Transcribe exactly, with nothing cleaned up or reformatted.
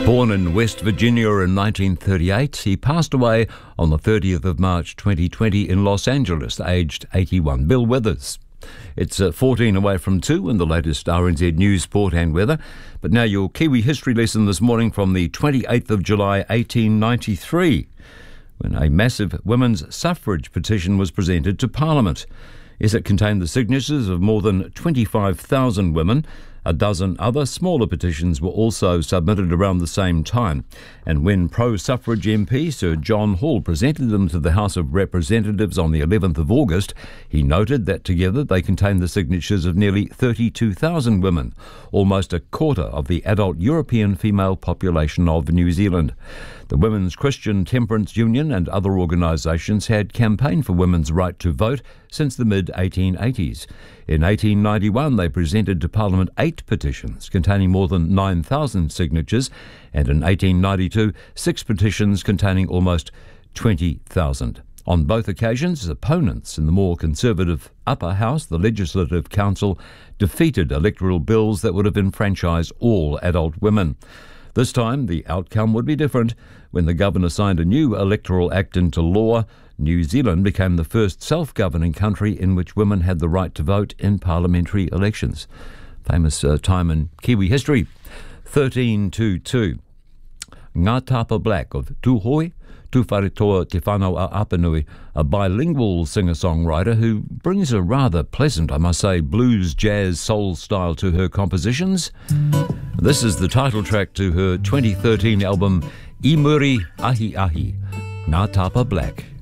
Born in West Virginia in nineteen thirty-eight, he passed away on the thirtieth of March twenty twenty in Los Angeles, aged eighty-one. Bill Withers. It's uh, fourteen away from two in the latest R N Z News, Sport and Weather. But now your Kiwi history lesson this morning from the twenty-eighth of July eighteen ninety-three, when a massive women's suffrage petition was presented to Parliament. Yes, it contained the signatures of more than twenty-five thousand women. A dozen other smaller petitions were also submitted around the same time. And when pro-suffrage M P Sir John Hall presented them to the House of Representatives on the eleventh of August, he noted that together they contained the signatures of nearly thirty-two thousand women, almost a quarter of the adult European female population of New Zealand. The Women's Christian Temperance Union and other organisations had campaigned for women's right to vote since the mid eighteen eighties. In eighteen ninety-one, they presented to Parliament eight petitions containing more than nine thousand signatures, and in eighteen ninety-two, six petitions containing almost twenty thousand. On both occasions, opponents in the more conservative upper house, the Legislative Council, defeated electoral bills that would have enfranchised all adult women. This time, the outcome would be different. When the governor signed a new electoral act into law, New Zealand became the first self-governing country in which women had the right to vote in parliamentary elections. Famous uh, time in Kiwi history. thirteen to two. Ngā Tapa Black of Tūhoe, Tūwharetoa Te Whanau a Apanui, a bilingual singer-songwriter who brings a rather pleasant, I must say, blues, jazz, soul style to her compositions. This is the title track to her twenty thirteen album I Muri Ahi Ahi, Ngā Tapa Black.